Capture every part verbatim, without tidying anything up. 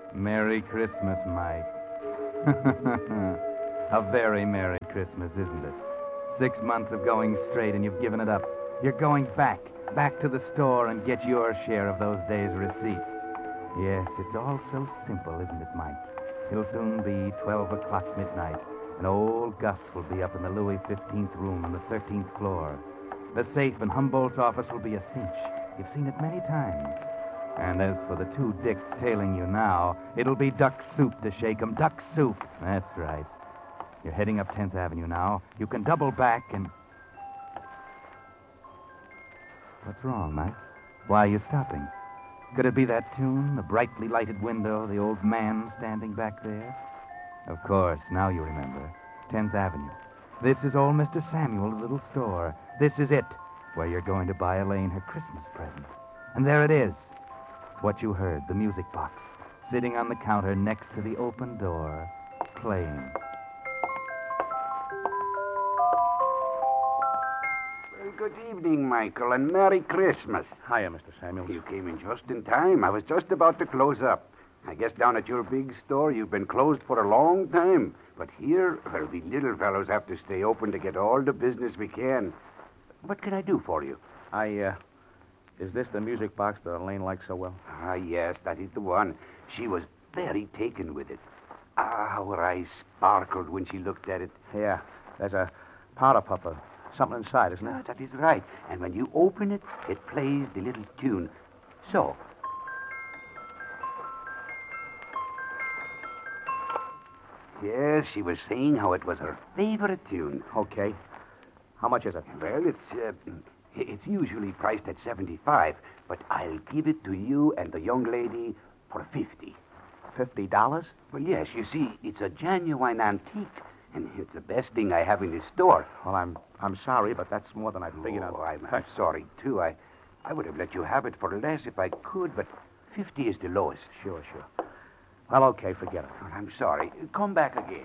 Merry Christmas, Mike. A very Merry Christmas, isn't it? Six months of going straight and you've given it up. You're going back, back to the store and get your share of those days' receipts. Yes, it's all so simple, isn't it, Mike? It'll soon be twelve o'clock midnight, and old Gus will be up in the Louis fifteenth room on the thirteenth floor. The safe in Humboldt's office will be a cinch. You've seen it many times. And as for the two dicks tailing you now, it'll be duck soup to shake 'em. Duck soup. That's right. You're heading up tenth Avenue now. You can double back and... What's wrong, Mike? Why are you stopping? Could it be that tune, the brightly lighted window, the old man standing back there? Of course, now you remember. tenth Avenue. This is old Mister Samuel's little store. This is it, where you're going to buy Elaine her Christmas present. And there it is. What you heard, the music box, sitting on the counter next to the open door, playing. Well, good evening, Michael, and Merry Christmas. Hiya, Mister Samuels. You came in just in time. I was just about to close up. I guess down at your big store you've been closed for a long time. But here, well, we little fellows have to stay open to get all the business we can. What can I do for you? I, uh... Is this the music box that Elaine likes so well? Ah, yes, that is the one. She was very taken with it. Ah, how her eyes sparkled when she looked at it. Yeah, there's a powder puff of something inside, isn't Ah, it? that is right. And when you open it, it plays the little tune. So. Yes, she was saying how it was her favorite tune. Okay. How much is it? Well, it's uh, it's usually priced at seventy-five, but I'll give it to you and the young lady for fifty. Fifty dollars? Well, yes, you see, it's a genuine antique, and it's the best thing I have in the store. Well, I'm I'm sorry, but that's more than I figured Oh, out. I'm, I'm sorry, too. I, I would have let you have it for less if I could, but fifty is the lowest. Sure, sure. Well, okay, forget it. Well, I'm sorry. Come back again.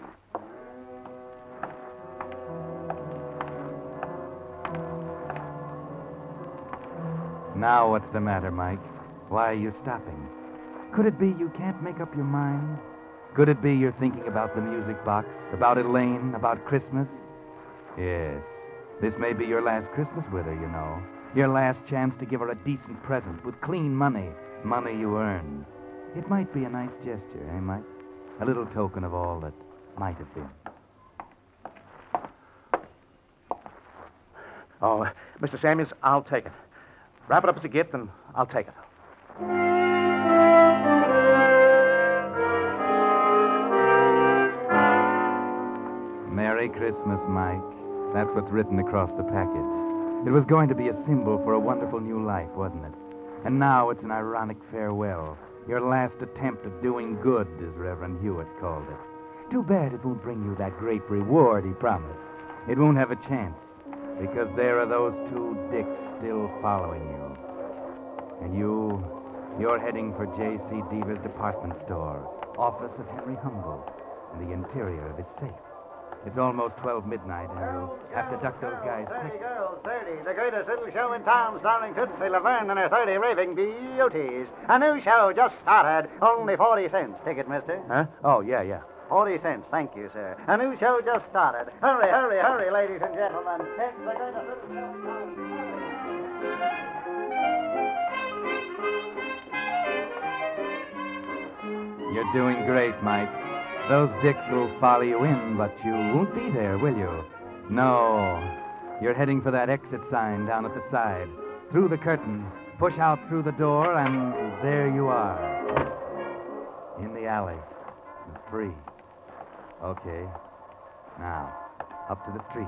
Now what's the matter, Mike? Why are you stopping? Could it be you can't make up your mind? Could it be you're thinking about the music box, about Elaine, about Christmas? Yes, this may be your last Christmas with her, you know. Your last chance to give her a decent present with clean money, money you earned. It might be a nice gesture, eh, Mike? A little token of all that might have been. Oh, Mister Samuels, I'll take it. Wrap it up as a gift, and I'll take it. Merry Christmas, Mike. That's what's written across the package. It was going to be a symbol for a wonderful new life, wasn't it? And now it's an ironic farewell. Your last attempt at doing good, as Reverend Hewitt called it. Too bad it won't bring you that great reward he promised. It won't have a chance, because there are those two dicks still following you. And you, you're heading for J C Deaver's department store, office of Henry Humboldt, and the interior of its safe. It's almost twelve midnight, and you'll have to duck those guys quick. thirty girls, thirty. The greatest little show in town, starring Tootsie Laverne and her thirty raving beauties. A new show just started. Only forty cents. Ticket, mister. Huh? Oh, yeah, yeah. forty cents. Thank you, sir. A new show just started. Hurry, hurry, hurry, ladies and gentlemen. It's the greatest little show in town. You're doing great, Mike. Those dicks will follow you in, but you won't be there, will you? No. You're heading for that exit sign down at the side. Through the curtains, push out through the door, and there you are. In the alley. And free. Okay. Now, up to the street.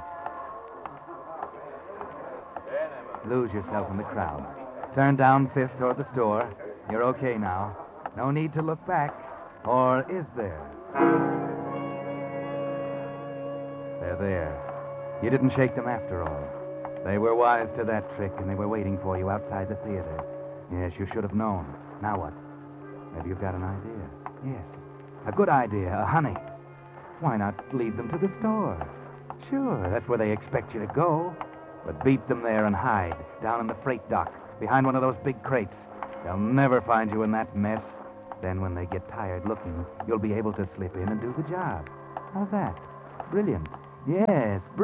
Lose yourself in the crowd. Turn down Fifth toward the store. You're okay now. No need to look back. Or is there? They're there. You didn't shake them after all. They were wise to that trick, and they were waiting for you outside the theater. Yes, you should have known. Now what? Maybe you've got an idea. Yes. A good idea. A honey. Why not lead them to the store? Sure, that's where they expect you to go. But beat them there and hide, down in the freight dock, behind one of those big crates. They'll never find you in that mess. Then when they get tired looking, you'll be able to slip in and do the job. How's that? Brilliant. Yes, brilliant.